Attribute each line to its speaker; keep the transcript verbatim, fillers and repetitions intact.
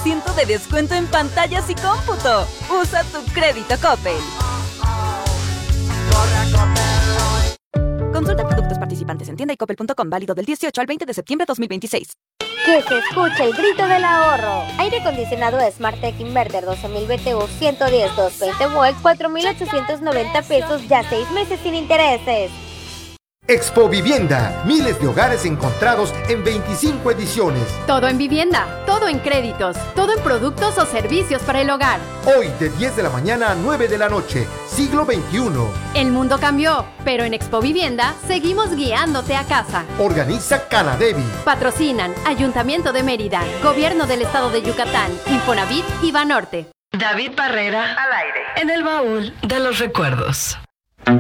Speaker 1: ciento de descuento en pantallas y cómputo. Usa tu crédito Coppel. Consulta productos participantes en tienda y coppel punto com, válido del dieciocho al veinte de septiembre de dos mil veintiséis.
Speaker 2: Que se escuche el grito del ahorro. Aire acondicionado Smartech Inverter doce mil B T U ciento diez, doscientos veinte volts, cuatro mil ochocientos noventa pesos, ya seis meses sin intereses.
Speaker 3: Expo Vivienda, miles de hogares encontrados en veinticinco ediciones.
Speaker 4: Todo en vivienda, todo en créditos, todo en productos o servicios para el hogar.
Speaker 3: Hoy de diez de la mañana a nueve de la noche, siglo veintiuno.
Speaker 4: El mundo cambió, pero en Expo Vivienda seguimos guiándote a casa.
Speaker 3: Organiza Canadevi.
Speaker 4: Patrocinan Ayuntamiento de Mérida, Gobierno del Estado de Yucatán, Infonavit y Banorte.
Speaker 5: David Barrera, al aire, en el baúl de los recuerdos.